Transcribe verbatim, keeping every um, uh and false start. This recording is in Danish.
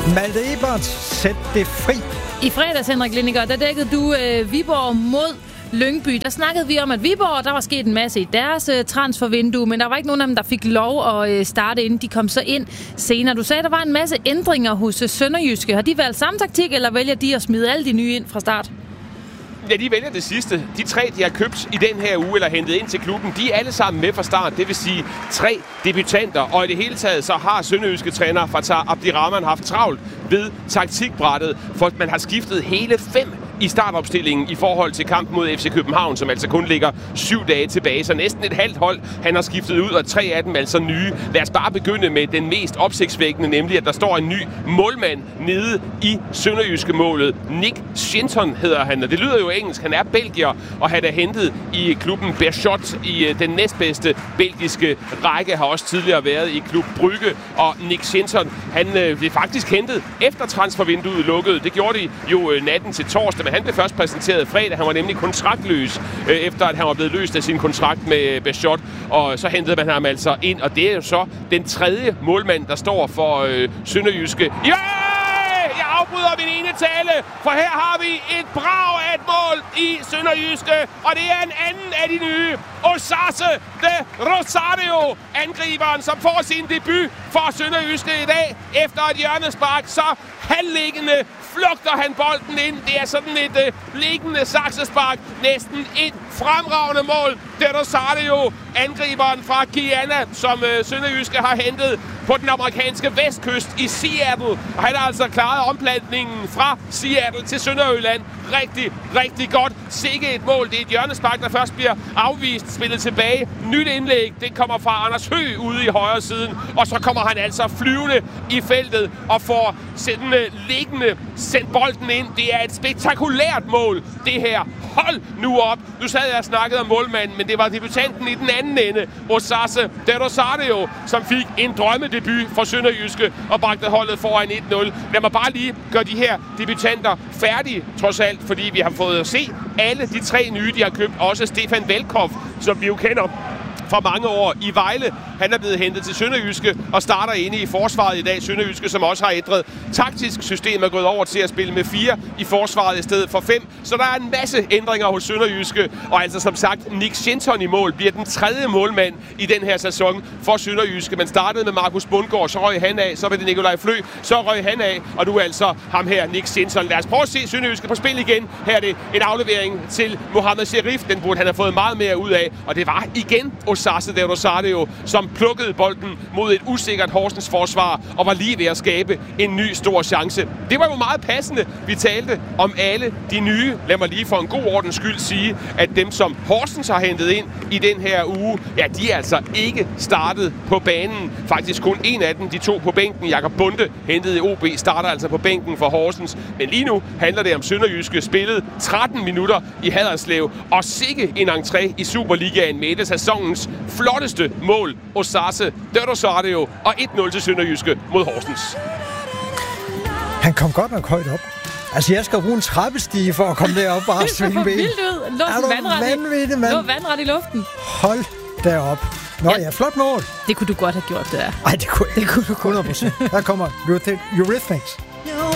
Malte Ebert, sæt det fri. I fredags, Henrik Lindiger, der dækkede du øh, Viborg mod Lyngby. Der snakkede vi om, at Viborg, der var sket en masse i deres øh, transfervindue, men der var ikke nogen af dem, der fik lov at øh, starte inden. De kom så ind senere. Du sagde, at der var en masse ændringer hos øh, Sønderjyske. Har de valgt samme taktik, eller vælger de at smide alle de nye ind fra start? Ja, de vælger det sidste. De tre, de har købt i den her uge, eller hentet ind til klubben, de er alle sammen med fra start. Det vil sige tre debutanter. Og i det hele taget, så har sønderjyske træner Fatah Abdirahman haft travlt ved taktikbrættet, for man har skiftet hele fem i startopstillingen i forhold til kampen mod F C København, som altså kun ligger syv dage tilbage. Så næsten et halvt hold, han har skiftet ud, og tre af dem altså nye. Lad os bare begynde med den mest opsigtsvækkende, nemlig at der står en ny målmand nede i sønderjyske målet. Nick Shinton hedder han, og det lyder jo engelsk. Han er belgier, og han er hentet i klubben Berchot i den næstbedste belgiske række, har også tidligere været i klub Brygge. Og Nick Shinton, han øh, blev faktisk hentet efter transfervinduet lukkede. Det gjorde de jo øh, natten til torsdag, men han blev først præsenteret fredag. Han var nemlig kontraktløs, øh, efter at han var blevet løst af sin kontrakt med Berchot. Og så hentede man ham altså ind, og det er jo så den tredje målmand, der står for øh, sønderjyske. Ja! Jeg afbryder min ene tale, for her har vi et brag af et mål i Sønderjyske, og det er en anden af de nye. Osase de Rosario, angriberen, som får sin debut for Sønderjyske i dag. Efter et hjørnespark, så halvliggende flugter han bolden ind. Det er sådan et øh, liggende saksespark. Næsten et fremragende mål. De Rosario, angriberen fra Guyana, som øh, Sønderjyske har hentet på den amerikanske vestkyst i Seattle. Og han har altså klaret omplantningen fra Seattle til Sønderjylland rigtig, rigtig godt. Sikke et mål. Det er et hjørnespark, der først bliver afvist, spillet tilbage. Nyt indlæg, det kommer fra Anders Høgh ude i højre siden. Og så kommer han altså flyvende i feltet og får sådan liggende sendt bolden ind. Det er et spektakulært mål, det her. Hold nu op. Nu sad jeg og snakkede om målmanden, men det var debutanten i den anden ende, Osase de Rosario, som fik en drømmedebut for Sønderjyske og bragte holdet foran et nul. Lad mig bare lige gøre de her debutanter færdige, trods alt, fordi vi har fået at se alle de tre nye, de har købt. Også Stefan Velkov, som vi jo kender for mange år i Vejle. Han er blevet hentet til Sønderjyske og starter inde i forsvaret i dag. Sønderjyske, som også har ændret taktisk system, er gået over til at spille med fire i forsvaret i stedet for fem. Så der er en masse ændringer hos Sønderjyske. Og altså som sagt, Nick Shinton i mål bliver den tredje målmand i den her sæson for Sønderjyske. Man startede med Markus Bundgaard, så røg han af, så var det Nikolaj Flø, så røg han af, og nu altså ham her, Nick Shinton. Lad os prøve at se Sønderjyske på spil igen. Her er det en aflevering til Mohamed Sherif. Den burde han have fået meget mere ud af, og det var igen Osase de Rosario, som plukkede bolden mod et usikkert Horsens forsvar og var lige ved at skabe en ny stor chance. Det var jo meget passende. Vi talte om alle de nye. Lad mig lige for en god ordens skyld sige, at dem, som Horsens har hentet ind i den her uge, ja, de er altså ikke startet på banen. Faktisk kun en af dem, de to på bænken. Jakob Bunde, hentet i O B, starter altså på bænken for Horsens. Men lige nu handler det om Sønderjyske, spillet tretten minutter i Haderslev, og sikke en entré i Superligaen med et af sæsonens flotteste mål. Osase de Rosario og et nul til Sønderjyske mod Horsens. Han kom godt nok højt op. Altså, jeg skal bruge en trappestige for at komme derop og svinge ben. Vildt ud. Lå vanvittigt, mand. Lå vandret i luften. Hold derop. Nå ja, ja, flot mål. Det kunne du godt have gjort, det der. Ej, det kunne jeg. Det kunne du godt. hundrede procent. Der kommer Eurythmics.